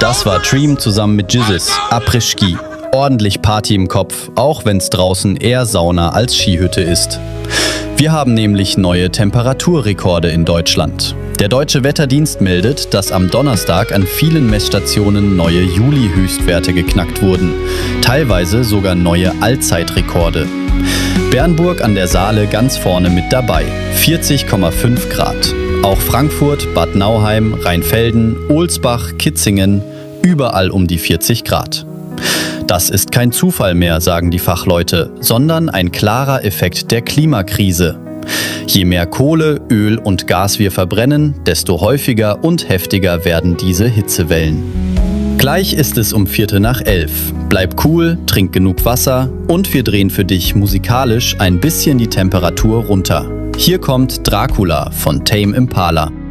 Das war Dream zusammen mit Jizzes, Après-Ski. Ordentlich Party im Kopf, auch wenn's draußen eher Sauna als Skihütte ist. Wir haben nämlich neue Temperaturrekorde in Deutschland. Der Deutsche Wetterdienst meldet, dass am Donnerstag an vielen Messstationen neue Juli-Höchstwerte geknackt wurden. Teilweise sogar neue Allzeitrekorde. Bernburg an der Saale ganz vorne mit dabei, 40,5 Grad. Auch Frankfurt, Bad Nauheim, Rheinfelden, Ohlsbach, Kitzingen, überall um die 40 Grad. Das ist kein Zufall mehr, sagen die Fachleute, sondern ein klarer Effekt der Klimakrise. Je mehr Kohle, Öl und Gas wir verbrennen, desto häufiger und heftiger werden diese Hitzewellen. Gleich ist es um 11:45. Bleib cool, trink genug Wasser und wir drehen für dich musikalisch ein bisschen die Temperatur runter. Hier kommt Dracula von Tame Impala.